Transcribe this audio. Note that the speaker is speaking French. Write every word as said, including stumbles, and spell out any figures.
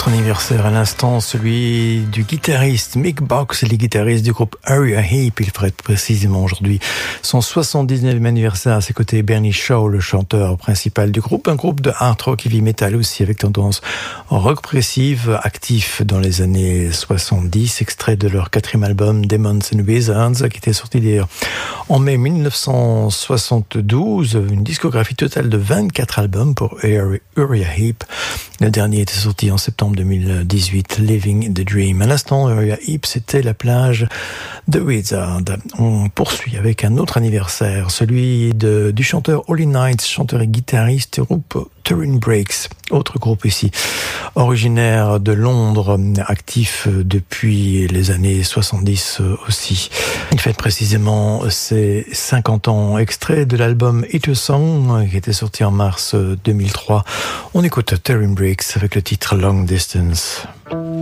autre anniversaire à l'instant, celui du guitariste Mick Box et les guitaristes du groupe Uriah Heep. Il ferait précisément aujourd'hui son soixante-dix-neuvième anniversaire. À ses côtés, Bernie Shaw, le chanteur principal du groupe. Un groupe de hard rock heavy metal aussi avec tendance rock progressive, actif dans les années soixante-dix. Extrait de leur quatrième album Demons and Wizards, qui était sorti d'ailleurs en mai dix-neuf cent soixante-douze. Une discographie totale de vingt-quatre albums pour Uriah Heep. Le dernier était sorti en septembre deux mille dix-huit, Living the Dream. À l'instant, Uriah Heep, c'était la plage de Wizard. On poursuit avec un autre anniversaire, celui de, du chanteur Holy Knights, chanteur et guitariste du groupe Turin Breaks, autre groupe ici, originaire de Londres, actif depuis les années soixante-dix aussi. Il fête précisément ses cinquante ans, extrait de l'album It's a Song, qui était sorti en mars deux mille trois. On écoute Turin Breaks avec le titre Long Distance.